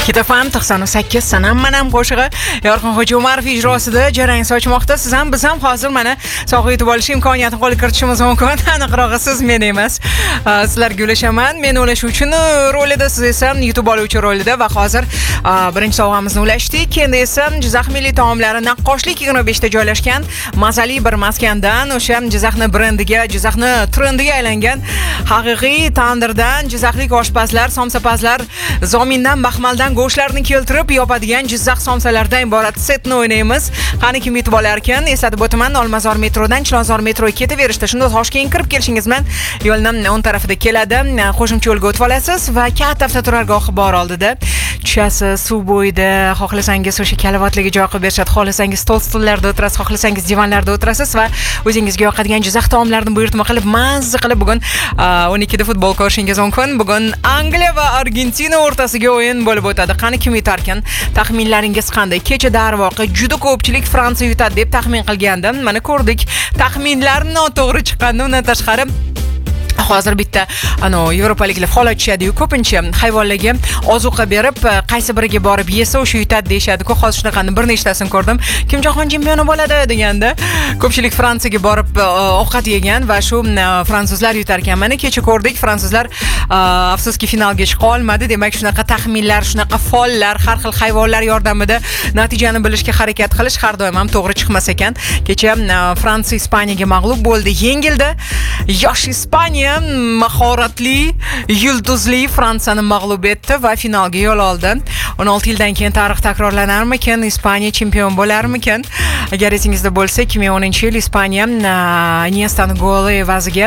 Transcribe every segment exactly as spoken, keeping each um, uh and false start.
Kitafam to'qson sakkiz sanam manam qo'shig'i Yorqin Hoji Umarov ijrosida jarang sochmoqda. Siz ham biz ham hozir mana sog'ib yetib olish imkoniyatini qo'lga kiritishimiz mumkin. Aniqrog'i siz men emas. Sizlarga ulashaman. Men ulash uchun rolida, siz esa yutib oluvchi rolida va hozir birinchi sovg'amizni ulashdik. Endi esa Jizzax milliy taomlari Naqqoshlik yigirma besh ta joylashgan mazali bir maskandan o'sha Jizzaxni brendiga, Jizzaxni trendiga aylangan haqiqiy tandirdan Jizzaxlik oshpazlar, somsapazlar zomindan baxmaldan go'shtlarni keltirib yopadigan Jizzax somsalardan iborat setni o'ynaymiz. Qani kim yutib olar ekan? Eslatib o'taman, Olmazor metrodan Chilonzor metroga ketaverishda shunda Toshkentga kirib kelishingiz bilan yo'lning o'ng tarafida keladi. Qo'shimcha yo'lga o'tib olasiz va katta avtoturargohi bor oldida. Tushasiz, suv bo'yida, xohlasangiz o'sha kalavatlarga joy qilib berishadi, xohlasangiz stol stullarda o'tirasiz, xohlasangiz divanlarda o'tirasiz va o'zingizga yoqadigan Jizzax taomlarini buyurtma qilib, mazza qilib bugun o'n ikkida futbol ko'rishingiz mumkin. Bugun Angliya va Argentina o'rtasiga o'yin bo'lib o'tadi. Qani kim yutarkan? Taxminlaringiz qanday? Kecha darvoqe juda ko'pchilik Fransiya yutadi deb taxmin qilgandim. Mana ko'rdik, taxminlar noto'g'ri chiqqandi. Undan tashqari hozir bitta ano yevropaliklar fol ochishadi-yu, ko'pincha hayvonlarga ozuqa berib, qaysi biriga borib yesa o'sha yutadi deyshadi-ku. Hozir shunaqani bir nechtasini ko'rdim. Kim jahon chempioni bo'ladi deganda, ko'pchilik Fransiyaga borib ovqat yegan va shu fransuzlar yutar ekan. Mana kecha ko'rdik, fransuzlar afsuski finalga chiqa olmadi. Demak, shunaqa taxminlar, shunaqa follar, har xil hayvonlar yordamida natijani bilishga harakat qilish har doim ham to'g'ri chiqmas ekan. Kecha Fransiya Ispaniyaga mag'lub bo'ldi, yengildi. Yosh Ispaniya mahoratli, yulduzli Fransiyani mag'lub etdi va finalga yo'l oldi. o'n olti yildan keyin tarix takrorlanarmikan? Ispaniya chempion bo'larmikan? Agar esingizda bo'lsa, ikki ming o'ninchi yil Ispaniya Iniestani goli evaziga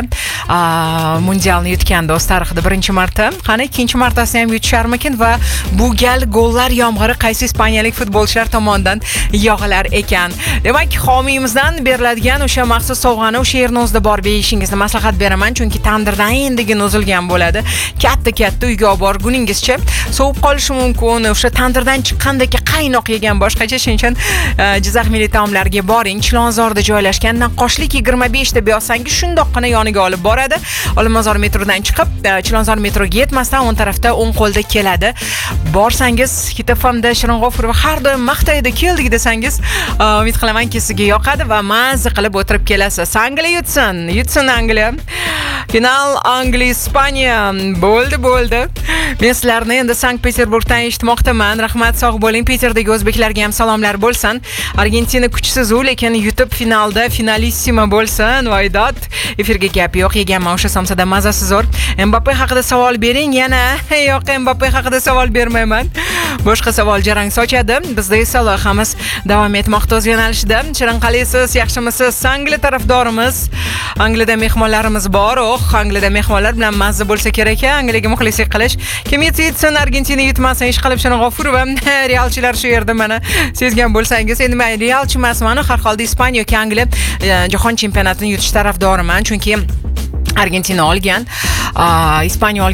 mundialni yutgandi o'z tarixida birinchi marta. Qani ikkinchi martasini ham yutisharmikan va bu gal gollar yomg'iri qaysi ispaniyalik futbolchilar tomonidan yog'ilar ekan? Demak, homiyimizdan beriladigan o'sha maxsus sovg'ani o'sha yerni o'zida borib yeyishingizni maslahat beraman, chunki tandirdan endigina uzilgan bo'ladi. Katta-katta uyga olib borguningizcha sovib qolishi mumkin. O'sha tandirdan chiqqandek qaynoq yegan boshqacha. Shuning uchun Jizzax milliy taomlariga boring. Chilonzorda joylashgan Naqqoshlik yigirma besh deb yozsangiz shundoqqina yoniga olib boradi. Olmazor metrodan chiqib, Chilonzor metroga yetmasdan o'ng tarafda o'ng qo'lda keladi. Borsangiz Kitafamda Shirin G'ofurova har doim maqtaydi, keldik desangiz, umid qilamanki sizga yoqadi va mazza qilib o'tirib kelasiz. Angliya yutsin, yutsin Angliya. Final Angliya Ispaniya bo'ldi bo'ldi. Men sizlarni endi Sankt-Peterburgdan eshitmoqdaman. Rahmat, sog' bo'ling. Peterdagi o'zbeklarga ham salomlar bo'lsin. Argentina kuchsiz u, lekin yutib finalda finalissima bo'lsin. Voydod. Efirga gap yo'q, yeganman o'sha somsada mazasi zo'r. Mbappe haqida savol bering. Yana yo'q, Mbappe haqida savol bermayman. Boshqa savol jarang sochadi. Bizda esa loyihamiz davom etmoqda o'z yo'nalishida. Shirin qalaysiz, yaxshimisiz? Angliya tarafdorimiz. Angliyada mehmonlarimiz bor. Oh, Angliyada mehmonlar bilan mazza bo'lsa kerak. Angliyaga muxlislik qilish. Kim yetsin, Argentina yutmasin, ish qilib Shirin G'ofurova. Realchilar shu yerda mana sezgan bo'lsangiz, endi men realchi emasman, har holda Ispaniya yoki Angliya jahon chempionatini yutish tarafdoriman, chunki Argentina olgan, Ispaniya